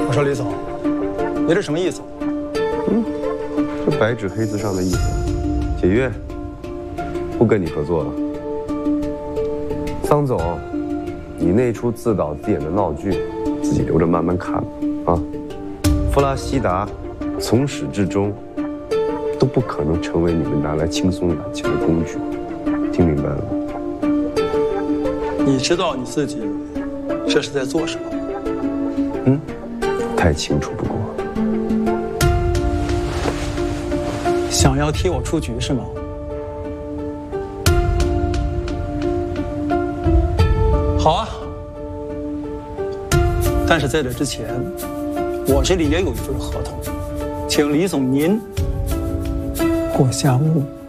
我说李总，你这什么意思？ 这白纸黑字上的意思，解约，不跟你合作了。桑总，你那出自导自演的闹剧，自己留着慢慢看吧。啊，弗拉西达从始至终都不可能成为你们拿来轻松揽钱的工具，听明白了吗？ 你知道你自己这是在做什么？ 太清楚不过。 想要踢我出局是吗？好啊，但是在这之前，我这里也有一份合同，请李总您给我下目。